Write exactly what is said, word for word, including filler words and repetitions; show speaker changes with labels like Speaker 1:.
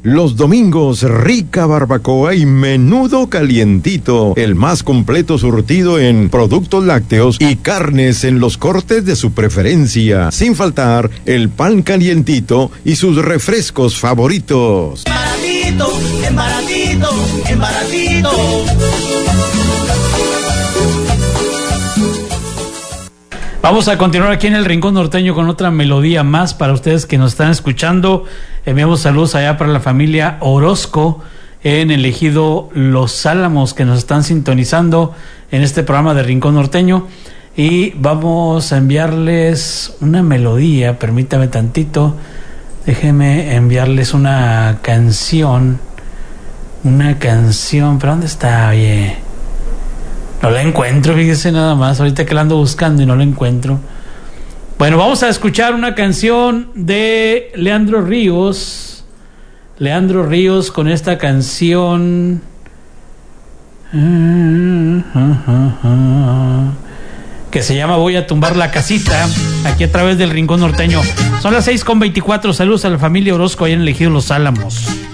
Speaker 1: Los domingos, rica barbacoa y menudo calientito. El más completo surtido en productos lácteos y carnes en los cortes de su preferencia. Sin faltar, el pan calientito y sus refrescos favoritos.
Speaker 2: Baratito, en baratito, en baratito.
Speaker 3: Vamos a continuar aquí en el Rincón Norteño con otra melodía más para ustedes que nos están escuchando. Enviamos saludos allá para la familia Orozco en el ejido Los Álamos, que nos están sintonizando en este programa de Rincón Norteño. Y vamos a enviarles una melodía, permítame tantito, déjenme enviarles una canción, una canción, ¿pero dónde está? Oye, no la encuentro, fíjese nada más, ahorita que la ando buscando y no la encuentro. Bueno, vamos a escuchar una canción de Leandro Ríos, Leandro Ríos con esta canción... que se llama Voy a tumbar la casita, aquí a través del Rincón Norteño. Son las seis con veinticuatro. Saludos a la familia Orozco ahí en el ejido Los Álamos.